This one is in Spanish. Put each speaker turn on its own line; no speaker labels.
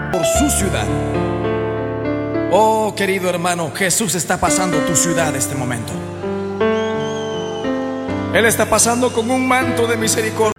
por su ciudad. Oh, querido hermano, Jesús está pasando tu ciudad este momento. Él está pasando con un manto de misericordia.